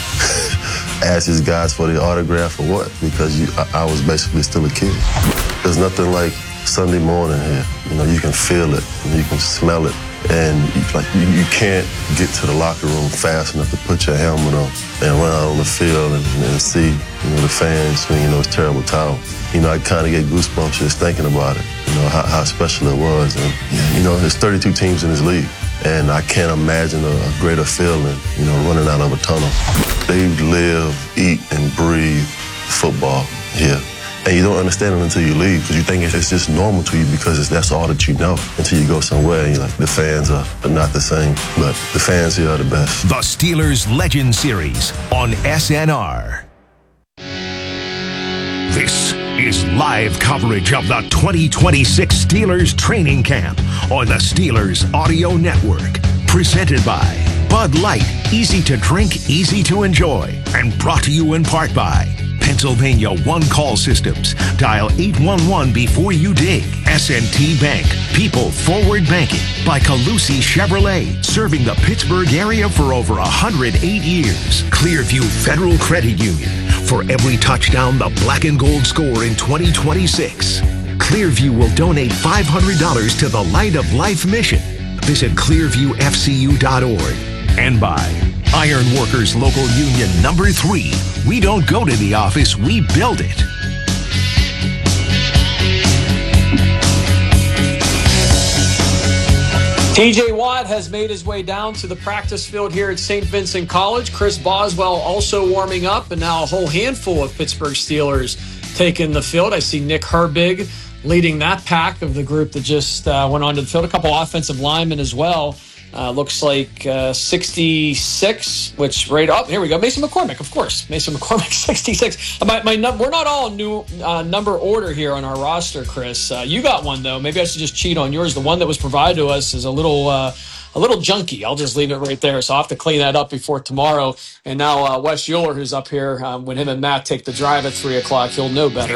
ask these guys for the autograph or what, because you, I, I was basically still a kid. There's nothing like Sunday morning here. You know, you can feel it, and you can smell it, and you, like you, you can't get to the locker room fast enough to put your helmet on and run out on the field and, and see, you know, the fans swinging those terrible towels. You know, I kind of get goosebumps just thinking about it. You know how, how special it was, and you know, there's thirty-two teams in this league, and I can't imagine a greater feeling. You know, running out of a tunnel. They live, eat, and breathe football here. And you don't understand it until you leave, because you think it's just normal to you because it's, that's all that you know, until you go somewhere and you're like, the fans are, are not the same, but the fans here are the best. The Steelers Legend Series on S N R. This is live coverage of the twenty twenty-six Steelers training camp on the Steelers Audio Network. Presented by Bud Light, easy to drink, easy to enjoy, and brought to you in part by Pennsylvania One Call Systems. Dial eight one one before you dig. S and T Bank. People Forward Banking. By Calusi Chevrolet. Serving the Pittsburgh area for over one hundred eight years. Clearview Federal Credit Union. For every touchdown the black and gold score in twenty twenty-six, Clearview will donate five hundred dollars to the Light of Life mission. Visit clearview f c u dot org. And by Iron Workers Local Union Number three. We don't go to the office, we build it. T J Watt has made his way down to the practice field here at Saint Vincent College. Chris Boswell also warming up, and now a whole handful of Pittsburgh Steelers taking the field. I see Nick Herbig leading that pack of the group that just uh, went onto the field. A couple offensive linemen as well. Uh, looks like uh, sixty-six, which right up. Here we go. Mason McCormick, of course. Mason McCormick, sixty-six. My, my num- we're not all new uh, number order here on our roster, Chris. Uh, you got one though. Maybe I should just cheat on yours. The one that was provided to us is a little, uh, a little junky. I'll just leave it right there. So I'll have to clean that up before tomorrow. And now uh, Wes Euler, who's up here, um, when him and Matt take the drive at three o'clock, he'll know better.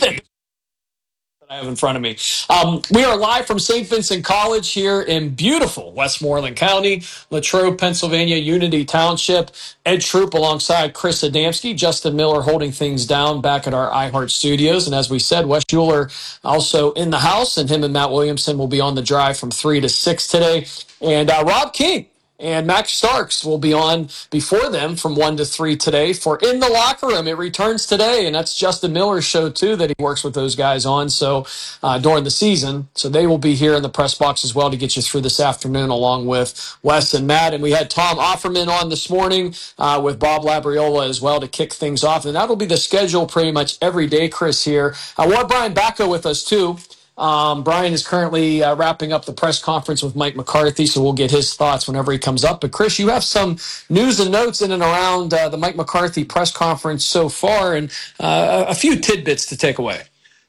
I have in front of me. Um, we are live from Saint Vincent College here in beautiful Westmoreland County, Latrobe, Pennsylvania, Unity Township. Ed Troop alongside Chris Adamski, Justin Miller holding things down back at our iHeart Studios. And as we said, Wes Euler also in the house, and him and Matt Williamson will be on the drive from three to six today. And uh, Rob King and Max Starks will be on before them from one to three today for In the Locker Room. It returns today, and that's Justin Miller's show, too, that he works with those guys on so uh, during the season. So they will be here in the press box as well to get you through this afternoon along with Wes and Matt. And we had Tom Offerman on this morning uh, with Bob Labriola as well to kick things off. And that'll be the schedule pretty much every day, Chris, here. I want Brian Bacco with us, too. Um, Brian is currently uh, wrapping up the press conference with Mike McCarthy, so we'll get his thoughts whenever he comes up. But, Chris, you have some news and notes in and around uh, the Mike McCarthy press conference so far, and uh, a few tidbits to take away.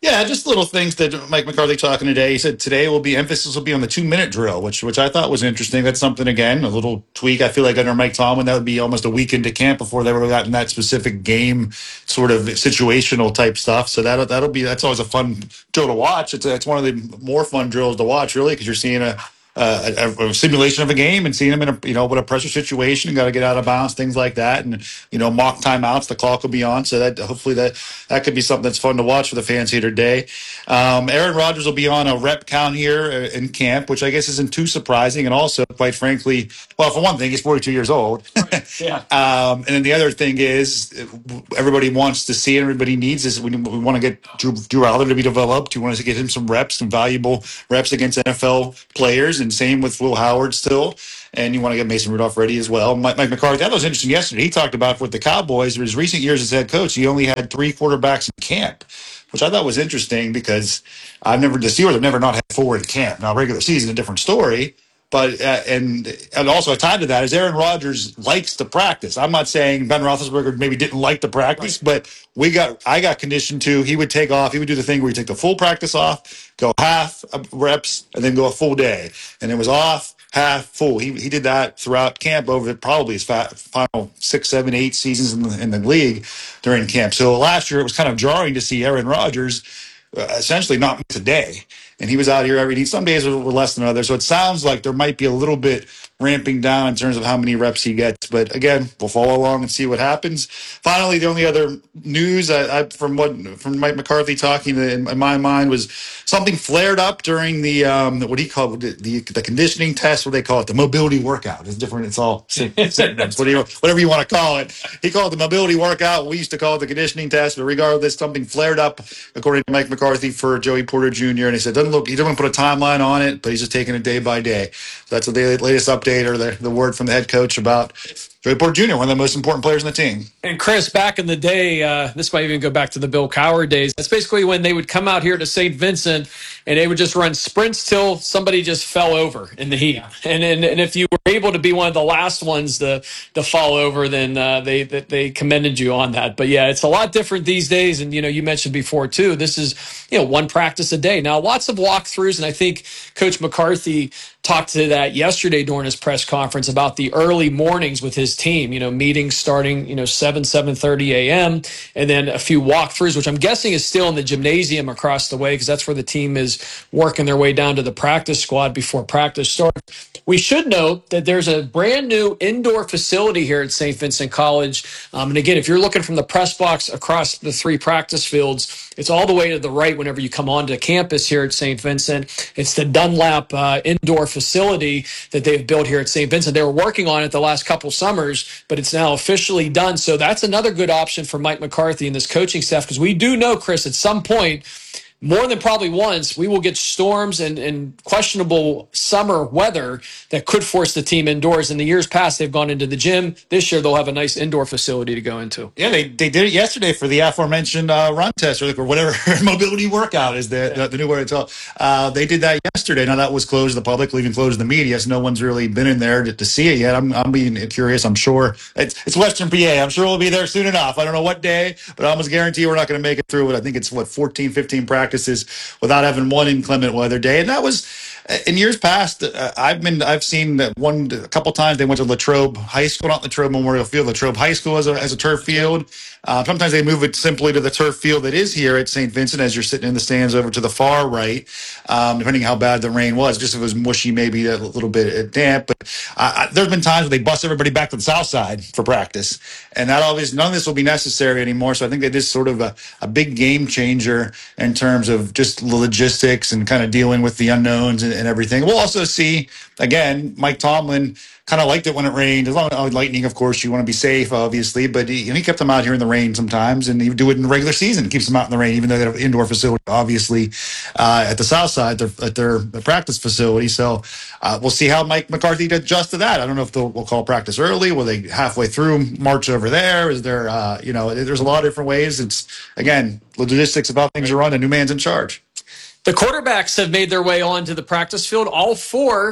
Yeah, just little things that Mike McCarthy talking today. He said today will be emphasis will be on the two minute drill, which which I thought was interesting. That's something again, a little tweak. I feel like under Mike Tomlin, that would be almost a week into camp before they would have gotten that specific game sort of situational type stuff. So that that'll be that's always a fun drill to watch. It's it's one of the more fun drills to watch, really, because you're seeing a. Uh, a, a simulation of a game and seeing them in a you know with a pressure situation, got to get out of bounds, things like that, and you know mock timeouts. The clock will be on, so that hopefully that that could be something that's fun to watch for the fans here today. Um, Aaron Rodgers will be on a rep count here in camp, which I guess isn't too surprising, and also quite frankly, well, for one thing, he's forty-two years old. Yeah. Um, and then the other thing is, everybody wants to see, everybody needs is we, we want to get Drew, Drew Aller to be developed. We want to get him some reps, some valuable reps against N F L players, and same with Will Howard still. And you want to get Mason Rudolph ready as well. Mike, Mike McCarthy, that was interesting yesterday. He talked about with the Cowboys, in his recent years as head coach, he only had three quarterbacks in camp, which I thought was interesting because I've never, the Steelers have never not had four in camp. Now, regular season, a different story. But uh, and and also tied to that is Aaron Rodgers likes to practice. I'm not saying Ben Roethlisberger maybe didn't like to practice, right. But we got I got conditioned to. He would take off. He would do the thing where you take the full practice off, go half reps, and then go a full day. And it was off, half, full. He he did that throughout camp over probably his final six, seven, eight seasons in the, in the league during camp. So last year it was kind of jarring to see Aaron Rodgers uh, essentially not miss a day. And he was out here every day. Some days were less than others. So it sounds like there might be a little bit ramping down in terms of how many reps he gets. But again, we'll follow along and see what happens. Finally, the only other news I, I, from what from Mike McCarthy talking in, in my mind was something flared up during the um, what do you call it? The, the conditioning test. What do they call it? The mobility workout. It's different. It's all synonyms. What do you, whatever you want to call it. He called it the mobility workout. We used to call it the conditioning test. But regardless, something flared up according to Mike McCarthy for Joey Porter Junior And he said, doesn't look. He doesn't put a timeline on it, but he's just taking it day by day. So that's the latest update or the, the word from the head coach about Joey Porter Junior, one of the most important players on the team. And Chris, back in the day, uh, this might even go back to the Bill Cowher days. That's basically when they would come out here to Saint Vincent and they would just run sprints till somebody just fell over in the heat. And and, and if you were able to be one of the last ones to to fall over, then uh, they they commended you on that. But yeah, it's a lot different these days. And you know, you mentioned before too. This is you know one practice a day. Now, lots of walkthroughs, and I think Coach McCarthy talked to that yesterday during his press conference about the early mornings with his team, you know, meetings starting, you know, seven, seven thirty a.m. and then a few walkthroughs, which I'm guessing is still in the gymnasium across the way because that's where the team is working their way down to the practice squad before practice starts. We should note that there's a brand new indoor facility here at Saint Vincent College. Um, and again, if you're looking from the press box across the three practice fields, it's all the way to the right whenever you come onto campus here at Saint Vincent. It's the Dunlap uh, indoor facility that they've built here at Saint Vincent. They were working on it the last couple summers, but it's now officially done. So that's another good option for Mike McCarthy and this coaching staff because we do know, Chris, at some point, more than probably once, we will get storms and, and questionable summer weather that could force the team indoors. In the years past, they've gone into the gym. This year, they'll have a nice indoor facility to go into. Yeah, they, they did it yesterday for the aforementioned uh, run test or, or whatever mobility workout is the, the, the new word it's all. Uh, they did that yesterday. Now, that was closed to the public, even closed to the media, so no one's really been in there to, to see it yet. I'm, I'm being curious. I'm sure. It's, it's Western P A. I'm sure we'll be there soon enough. I don't know what day, but I almost guarantee we're not going to make it through it. I think it's, what, fourteen, fifteen practices without having one inclement weather day. And that was in years past. Uh, I've been, I've seen that one, a couple times they went to Latrobe High School, not Latrobe Memorial Field, Latrobe High School as a, as a turf field. Uh, sometimes they move it simply to the turf field that is here at Saint Vincent as you're sitting in the stands over to the far right, um, depending how bad the rain was. Just if it was mushy, maybe a little bit damp. But uh, there's been times where they bus everybody back to the south side for practice. And that always, none of this will be necessary anymore. So I think that is sort of a, a big game changer in terms of just logistics and kind of dealing with the unknowns and, and everything. We'll also see, again, Mike Tomlin kind of liked it when it rained. As long as lightning, of course, you want to be safe, obviously. But he, he kept them out here in the rain sometimes, and he would do it in the regular season. Keeps them out in the rain, even though they have an indoor facility, obviously, uh, at the south side, their, at their, their practice facility. So uh, we'll see how Mike McCarthy adjusts to that. I don't know if they'll we'll call practice early. Will they halfway through march over there? Is there, uh, you know, there's a lot of different ways. It's, again, logistics of how things are run. A new man's in charge. The quarterbacks have made their way onto the practice field. All four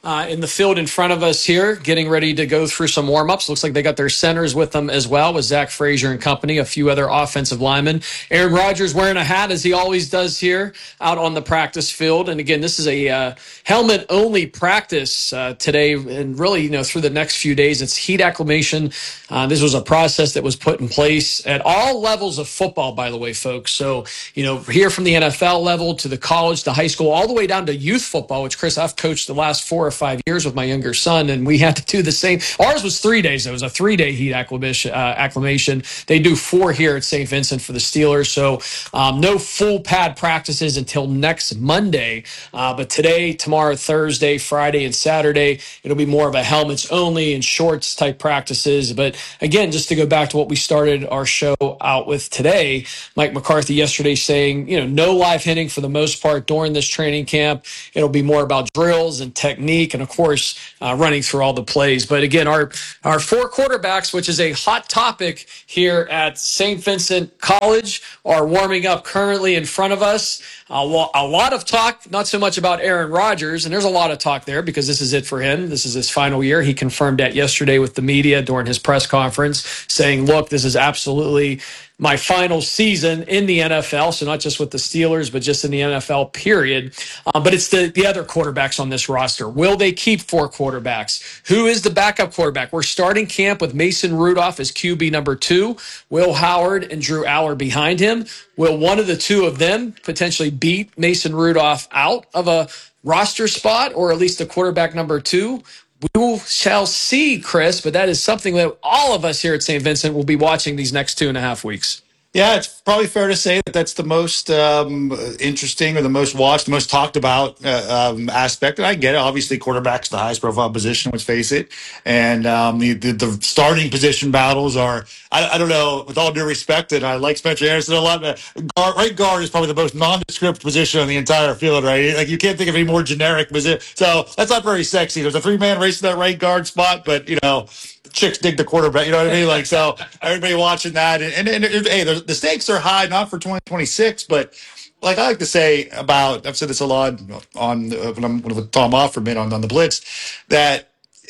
uh, in the field in front of us here, getting ready to go through some warm-ups. Looks like they got their centers with them as well, with Zach Frazier and company, a few other offensive linemen. Aaron Rodgers wearing a hat, as he always does here, out on the practice field. And again, this is a uh, helmet-only practice uh, today, and really, you know, through the next few days, it's heat acclimation. Uh, this was a process that was put in place at all levels of football, by the way, folks. So, you know, here from the N F L level to the college, to high school, all the way down to youth football, which, Chris, I've coached the last four or five years with my younger son, and we had to do the same. Ours was three days. It was a three-day heat acclimation. Uh, acclimation. They do four here at Saint Vincent for the Steelers. So um, no full pad practices until next Monday. Uh, but today, tomorrow, Thursday, Friday, and Saturday, it'll be more of a helmets only and shorts type practices. But again, just to go back to what we started our show out with today, Mike McCarthy yesterday saying, you know, no live hitting for the most part during this training camp. It'll be more about drills and technique and, of course, uh, running through all the plays. But again, our, our four quarterbacks, which is a hot topic here at Saint Vincent College, are warming up currently in front of us. A, lo- a lot of talk, not so much about Aaron Rodgers, and there's a lot of talk there because this is it for him. This is his final year. He confirmed that yesterday with the media during his press conference, saying, look, this is absolutely my final season in the N F L, so not just with the Steelers, but just in the N F L, period. Uh, but it's the, the other quarterbacks on this roster. Will they keep four quarterbacks? Who is the backup quarterback? We're starting camp with Mason Rudolph as Q B number two, Will Howard and Drew Aller behind him. Will one of the two of them potentially beat Mason Rudolph out of a roster spot, or at least a quarterback number two? We shall see, Chris, but that is something that all of us here at Saint Vincent will be watching these next two and a half weeks. Yeah, it's probably fair to say that that's the most um, interesting or the most watched, the most talked about uh, um, aspect. And I get it. Obviously, quarterback's the highest profile position, let's face it. And um, the, the the starting position battles are, I, I don't know, with all due respect, and I like Spencer Anderson a lot, but guard, right guard is probably the most nondescript position on the entire field, right? Like, you can't think of any more generic position. So that's not very sexy. There's a three-man race to that right guard spot, but, you know, chicks dig the quarterback, you know what I mean? Like, so everybody watching that, and, and, and hey, the, the stakes are high, not for twenty twenty-six, but like I like to say about, I've said this a lot on uh, when I'm with Tom Offerman on, on the Blitz, that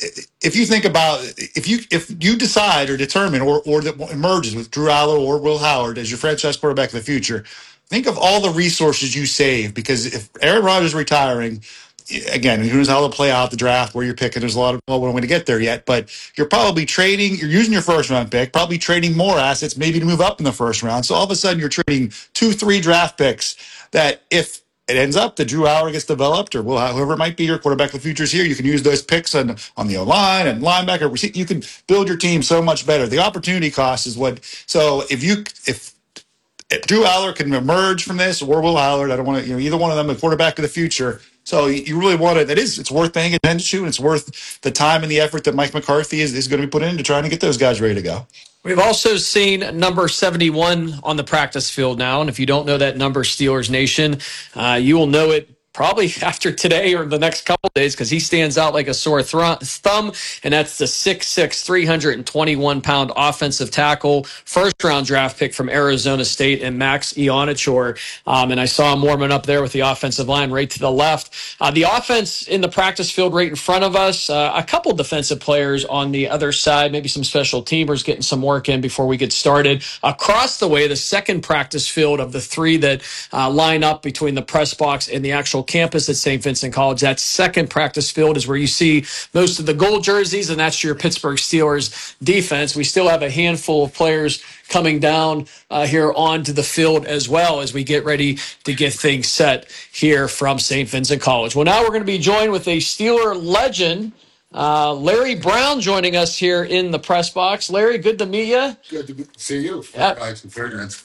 if you think about, if you if you decide or determine or or that emerges with Drew Aller or Will Howard as your franchise quarterback of the future, think of all the resources you save, because if Aaron Rodgers is retiring, again, who knows how they'll play out the draft, where you're picking. There's a lot of, well, we're going to get there yet, but you're probably trading, you're using your first round pick, probably trading more assets, maybe to move up in the first round. So all of a sudden you're trading two, three draft picks that if it ends up that Drew Aller gets developed, or well, whoever it might be, your quarterback of the future is here, you can use those picks on, on the O-line and linebacker. You can build your team so much better. The opportunity cost is what, so if you, if, if Drew Aller can emerge from this, or Will Howard, I don't want to, you know, either one of them, the quarterback of the future. So you really want to, that is, it's worth paying attention to, and it's worth the time and the effort that Mike McCarthy is, is going to be put into trying to get those guys ready to go. We've also seen number seventy-one on the practice field now, and if you don't know that number, Steelers Nation, uh, you will know it probably after today or the next couple of days, because he stands out like a sore thr- thumb, and that's the six six, three hundred twenty-one pound offensive tackle, first-round draft pick from Arizona State, and Max Ionachor. Um, and I saw him warming up there with the offensive line right to the left. Uh, the offense in the practice field right in front of us, uh, a couple defensive players on the other side, maybe some special teamers getting some work in before we get started. Across the way, the second practice field of the three that uh, line up between the press box and the actual campus at Saint Vincent College. That second practice field is where you see most of the gold jerseys, and that's your Pittsburgh Steelers defense. We still have a handful of players coming down uh, here onto the field as well as we get ready to get things set here from Saint Vincent College. Well, now we're going to be joined with a Steeler legend, uh, Larry Brown, joining us here in the press box. Larry, good to meet you. Good to see you. Yep. Very nice, very nice.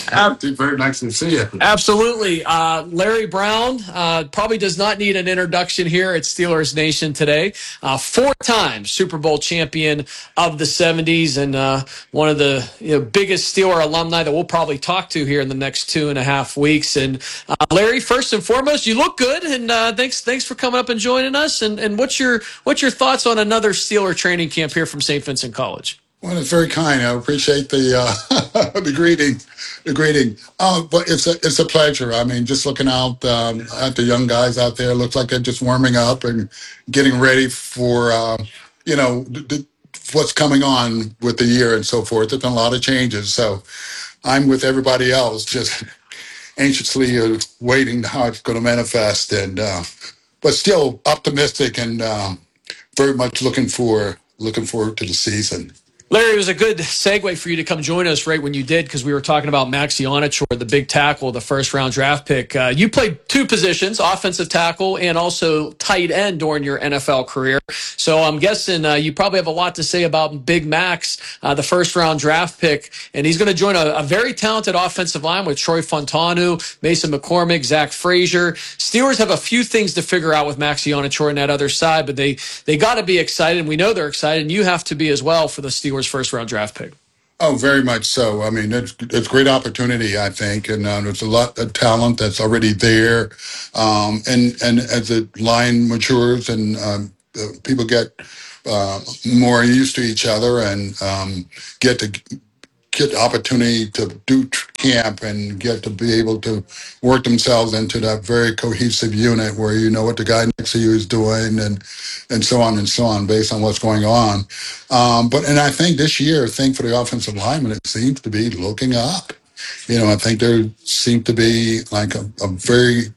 Very nice to see you. Absolutely. Uh, Larry Brown uh, probably does not need an introduction here at Steelers Nation today. Uh, four-time Super Bowl champion of the seventies, and uh, one of the you know, biggest Steeler alumni that we'll probably talk to here in the next two and a half weeks. And uh, Larry, first and foremost, you look good, and uh, thanks thanks for coming up and joining us. And, and what's your what's your thoughts on another Steeler training camp here from Saint Vincent College? Well, it's very kind. I appreciate the uh, the greeting. the greeting. Oh, but it's a it's a pleasure. I mean, just looking out um, at the young guys out there, looks like they're just warming up and getting ready for uh, you know the, the, what's coming on with the year and so forth. There's been a lot of changes, so I'm with everybody else, just anxiously uh, waiting how it's going to manifest, and uh, but still optimistic and uh, very much looking for looking forward to the season. Larry, it was a good segue for you to come join us right when you did, because we were talking about Maxi Onachor, the big tackle, the first-round draft pick. Uh, you played two positions, offensive tackle and also tight end during your N F L career. So I'm guessing uh, you probably have a lot to say about Big Max, uh, the first-round draft pick. And he's going to join a, a very talented offensive line with Troy Fontanu, Mason McCormick, Zach Frazier. Steelers have a few things to figure out with Maxi Onachor on that other side, but they, they got to be excited, and we know they're excited, and you have to be as well for the Steelers' first round draft pick. Oh, very much so. I mean, it's it's a great opportunity, I think, and uh, there's a lot of talent that's already there. Um, and and as the line matures and um, uh, people get uh, more used to each other and um, get to get the opportunity to do tr- camp and get to be able to work themselves into that very cohesive unit where you know what the guy next to you is doing and and so on and so on based on what's going on. Um, but and I think this year, I think for the offensive linemen, it seems to be looking up. You know, I think there seems to be like a, a very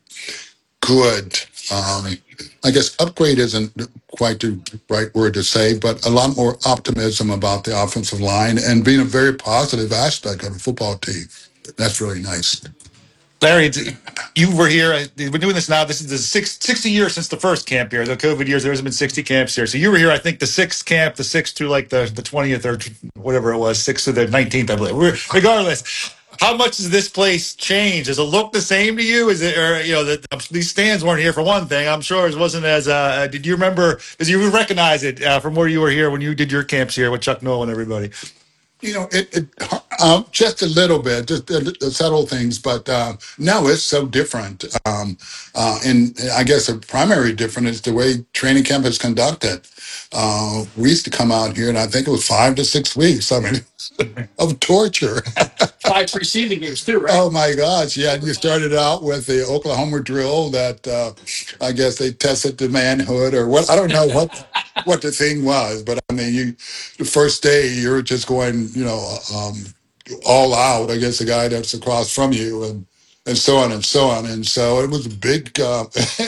good, um, I guess upgrade isn't quite the right word to say, but a lot more optimism about the offensive line and being a very positive aspect of the football team. That's really nice. Larry, it's- you were here. uh, We're doing this now. This is the six, sixty years since the first camp here. The COVID years, there has been sixty camps here. So you were here, I think, the sixth camp, the sixth to like the, the twentieth or whatever it was, sixth to the nineteenth, I believe. We're, regardless, how much has this place changed? Does it look the same to you? Is it, or, you know, the, these stands weren't here for one thing. I'm sure it wasn't as, uh, did you remember, did you recognize it uh, from where you were here when you did your camps here with Chuck Noll and everybody? You know, it, it uh, just a little bit, just the, the subtle things, but uh, no, it's so different. Um, uh, and I guess the primary difference is the way training camp is conducted. Uh, we used to come out here, and I think it was five to six weeks. I mean, of torture. Five preceding games too, right? Oh my gosh, yeah. You started out with the Oklahoma drill that uh, I guess they tested the manhood or what. I don't know what what the thing was, but I mean, you the first day you're just going, you know, um, all out against the guy that's across from you, and and so on and so on. And so it was a big, uh,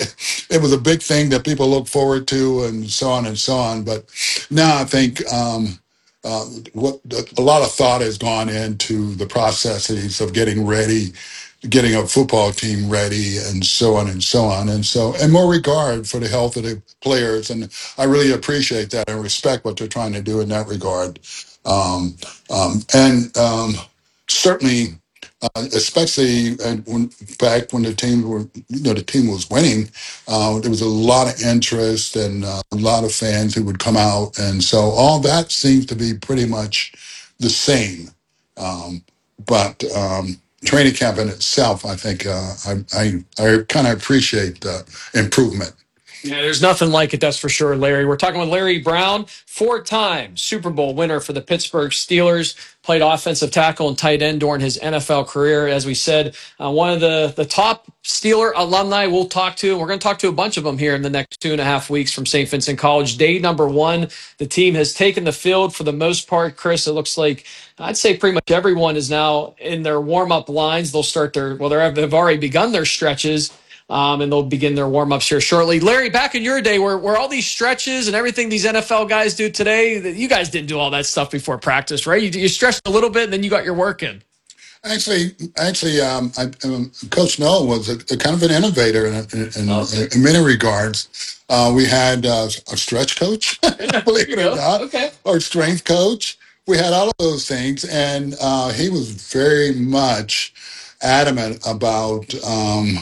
it was a big thing that people look forward to, and so on and so on. But now I think. Um, uh, what a lot of thought has gone into the processes of getting ready, getting a football team ready, and so on and so on, and so and more regard for the health of the players, and I really appreciate that and respect what they're trying to do in that regard, um, um, and um, certainly. Uh, especially uh, when back when the team were, you know, the team was winning, uh, there was a lot of interest and uh, a lot of fans who would come out, and so all that seems to be pretty much the same. Um, but um, training camp in itself, I think, uh, I I, I kind of appreciate the improvement. Yeah, there's nothing like it, that's for sure, Larry. We're talking with Larry Brown, four-time Super Bowl winner for the Pittsburgh Steelers, played offensive tackle and tight end during his N F L career. As we said, uh, one of the, the top Steeler alumni we'll talk to, and we're going to talk to a bunch of them here in the next two and a half weeks from Saint Vincent College. Day number one, the team has taken the field for the most part. Chris, it looks like I'd say pretty much everyone is now in their warm-up lines. They'll start their, well, they've already begun their stretches. Um, and they'll begin their warm-ups here shortly. Larry, back in your day, where, where all these stretches and everything these N F L guys do today, you guys didn't do all that stuff before practice, right? You, you stretched a little bit, and then you got your work in. Actually, actually, um, I, um, Coach Noll was a, a kind of an innovator in, in, in, okay. in many regards. Uh, we had uh, a stretch coach, believe it or not, okay. or strength coach. We had all of those things, and uh, he was very much adamant about um,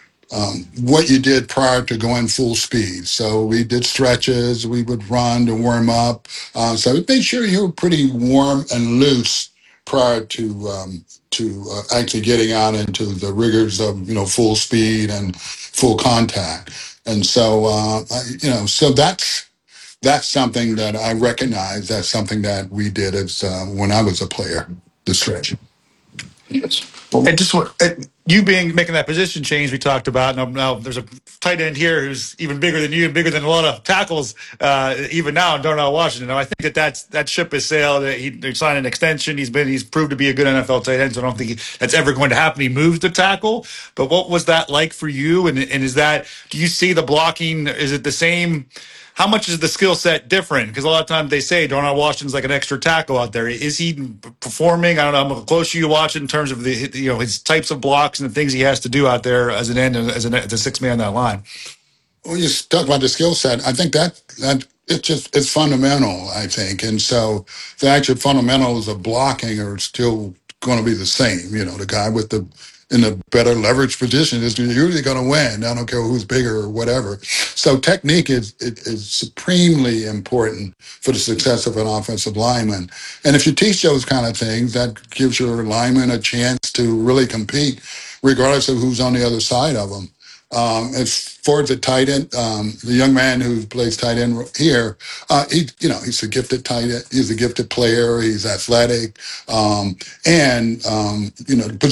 um, what you did prior to going full speed. So we did stretches, we would run to warm up. Uh, so we made sure you were pretty warm and loose prior to um, to uh, actually getting out into the rigors of, you know, full speed and full contact. And so, uh, I, you know, so that's that's something that I recognize. That's something that we did as uh, when I was a player, the stretch. And just what and you being making that position change we talked about. Now, now there's a tight end here who's even bigger than you, and bigger than a lot of tackles, uh, even now in Darnell Washington. Now, I think that that's, that ship has sailed. He, he signed an extension. He's been he's proved to be a good N F L tight end. So I don't think he, that's ever going to happen. He moves to tackle. But what was that like for you? And and is that, do you see the blocking? Is it the same? How much is the skill set different? Because a lot of times they say Darnell Washington's like an extra tackle out there. Is he performing? I don't know. How close you watch in terms of the, you know, his types of blocks and the things he has to do out there as an end, as, an, as a six man on that line. Well, you talk about the skill set. I think that that it's just it's fundamental. I think, and so the actual fundamentals of blocking are still going to be the same. You know, the guy with the in the better leverage position is usually going to win. I don't care who's bigger or whatever. So technique is it is supremely important for the success of an offensive lineman. And if you teach those kind of things, that gives your lineman a chance to really compete, regardless of who's on the other side of them. Um, as far as the tight end, um, the young man who plays tight end here, uh, he, you know, he's a gifted tight end. He's a gifted player. He's athletic. Um, and, um, you know, the